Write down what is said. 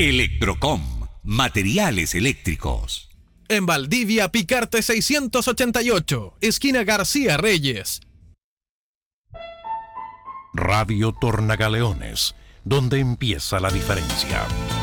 Electrocom, materiales eléctricos. En Valdivia, Picarte 688, esquina García Reyes. Radio Tornagaleones, donde empieza la diferencia.